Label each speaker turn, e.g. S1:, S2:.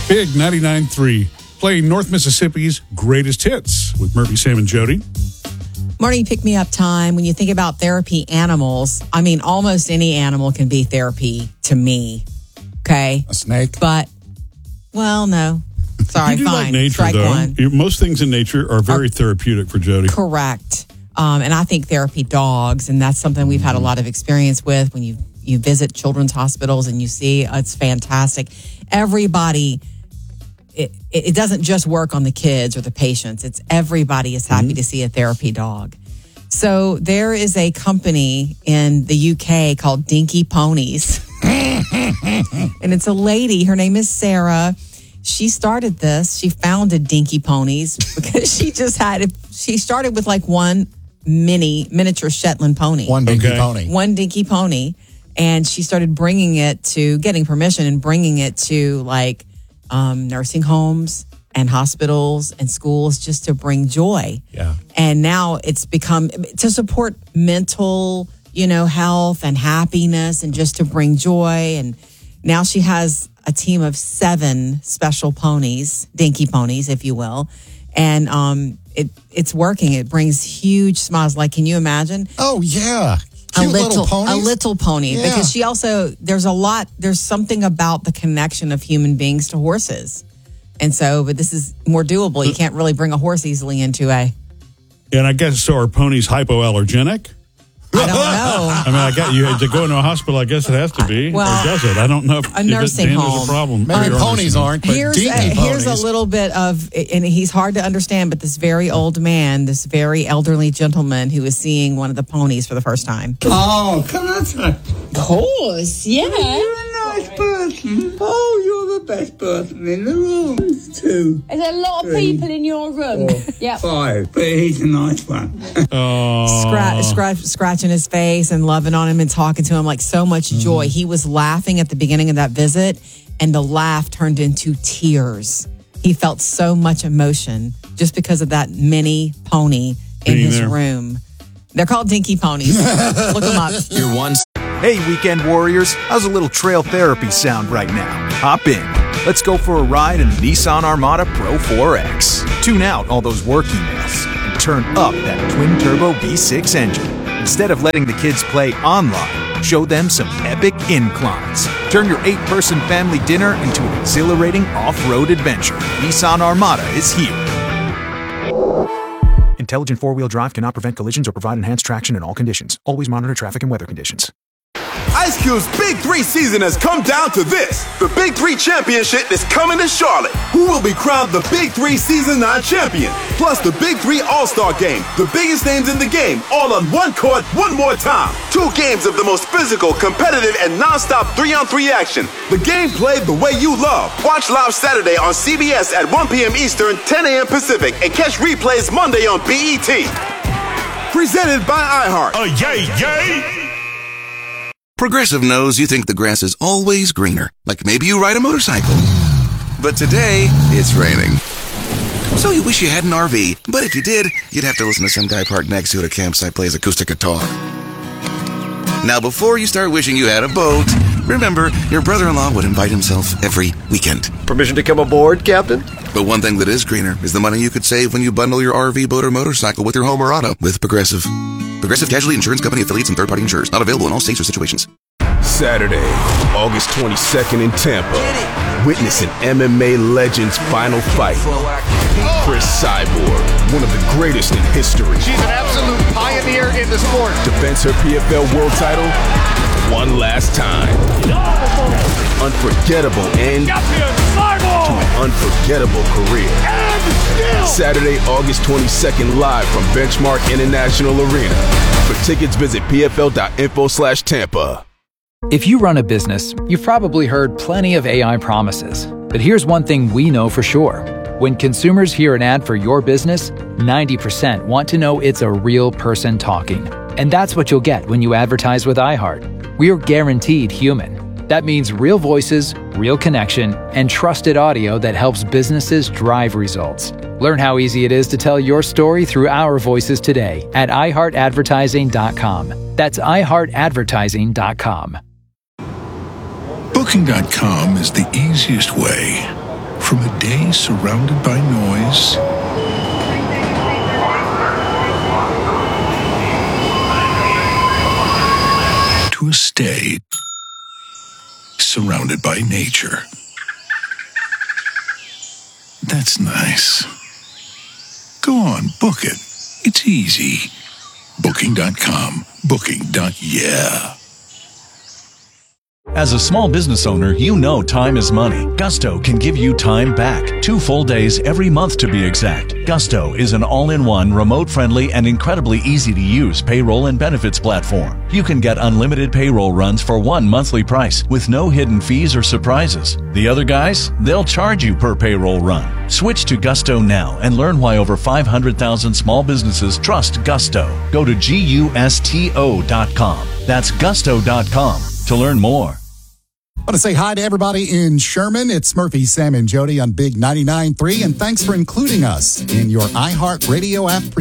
S1: Big 99.3, playing North Mississippi's greatest hits with Murphy, Sam, and Jody.
S2: Morning pick-me-up time. When you think about therapy animals, I mean, almost any animal can be therapy to me. Okay?
S3: A snake?
S2: But, well, no. Sorry,
S1: you do
S2: fine.
S1: like nature,
S2: Strike
S1: though.
S2: one.
S1: Most things in nature are very therapeutic for Jody.
S2: Correct. And I think therapy dogs, and that's something we've had a lot of experience with when you visit children's hospitals and you see it's fantastic. Everybody, it doesn't just work on the kids or the patients. It's everybody is happy to see a therapy dog. So there is a company in the UK called Dinky Ponies. And it's a lady. Her name is Sarah. She started this. She founded Dinky Ponies because she started with like one miniature Shetland pony.
S3: One dinky pony.
S2: And she started getting permission and bringing it to like nursing homes and hospitals and schools just to bring joy.
S3: Yeah.
S2: And now it's become to support mental, health and happiness and just to bring joy. And now she has a team of 7 special ponies, dinky ponies, if you will. And it's working. It brings huge smiles. Like, can you imagine?
S3: Oh, yeah.
S2: A
S3: little ponies?
S2: A little pony.
S3: Yeah.
S2: Because there's something about the connection of human beings to horses. And so, but this is more doable. You can't really bring a horse easily into a...
S1: And I guess, so are ponies hypoallergenic?
S2: I don't know.
S1: I mean, to go into a hospital, I guess it has to be.
S2: Well,
S1: or does it? I don't know if
S2: a nursing
S1: there's
S2: home.
S1: a problem.
S3: Maybe ponies aren't, but
S2: Here's a little bit of, and he's hard to understand, but this very old man, this very elderly gentleman who is seeing one of the ponies for the first time.
S4: Oh, can I say?
S5: Of course, yeah.
S4: You're a nice person. Oh, you're the best person in the room. Two.
S5: There's a lot of people in your room.
S4: Yeah. 5, but he's a nice one.
S2: Scratching his face and loving on him and talking to him like so much joy. He was laughing at the beginning of that visit, and the laugh turned into tears. He felt so much emotion just because of that mini pony in his room. They're called Dinky Ponies. Look them up.
S6: Your one. Hey, weekend warriors. How's a little trail therapy sound right now? Hop in. Let's go for a ride in the Nissan Armada Pro 4X. Tune out all those work emails and turn up that twin-turbo V6 engine. Instead of letting the kids play online, show them some epic inclines. Turn your 8-person family dinner into an exhilarating off-road adventure. Nissan Armada is here. Intelligent four-wheel drive cannot prevent collisions or provide enhanced traction in all conditions. Always monitor traffic and weather conditions.
S7: Ice Cube's Big 3 season has come down to this. The Big 3 Championship is coming to Charlotte. Who will be crowned the Big 3 Season 9 champion? Plus the Big 3 All-Star Game. The biggest names in the game, all on one court, one more time. 2 games of the most physical, competitive, and non-stop 3-on-3 action. The game played the way you love. Watch live Saturday on CBS at 1 p.m. Eastern, 10 a.m. Pacific, and catch replays Monday on BET. Presented by iHeart.
S8: Yay!
S9: Progressive knows you think the grass is always greener, like maybe you ride a motorcycle. But today, it's raining. So you wish you had an RV, but if you did, you'd have to listen to some guy parked next to you at a campsite plays acoustic guitar. Now, before you start wishing you had a boat, remember, your brother-in-law would invite himself every weekend.
S10: Permission to come aboard, Captain?
S9: But one thing that is greener is the money you could save when you bundle your RV, boat, or motorcycle with your home or auto with Progressive. Progressive Casualty Insurance Company affiliates and third-party insurers. Not available in all states or situations.
S7: Saturday, August 22nd in Tampa. Witness an MMA legend's final fight. Chris Cyborg, one of the greatest in history.
S11: She's an absolute pioneer in the sport.
S7: Defends her PFL world title one last time. Unforgettable end to an unforgettable career. Saturday, August 22nd, live from Benchmark International Arena. For tickets, visit pfl.info/Tampa.
S12: If you run a business, you've probably heard plenty of AI promises. But here's one thing we know for sure. When consumers hear an ad for your business, 90% want to know it's a real person talking. And that's what you'll get when you advertise with iHeart. We're guaranteed human. That means real voices, real connection, and trusted audio that helps businesses drive results. Learn how easy it is to tell your story through our voices today at iHeartAdvertising.com. That's iHeartAdvertising.com.
S8: Booking.com is the easiest way From a day surrounded by noise to a stay surrounded by nature. That's nice. Go on, book it. It's easy. Booking.com. Booking.yeah.
S13: As a small business owner, you know time is money. Gusto can give you time back. 2 full days every month to be exact. Gusto is an all-in-one, remote-friendly, and incredibly easy-to-use payroll and benefits platform. You can get unlimited payroll runs for one monthly price with no hidden fees or surprises. The other guys, they'll charge you per payroll run. Switch to Gusto now and learn why over 500,000 small businesses trust Gusto. Go to GUSTO.com. That's Gusto.com to learn more.
S14: I want to say hi to everybody in Sherman. It's Murphy, Sam, and Jody on Big 99.3, and thanks for including us in your iHeartRadio app.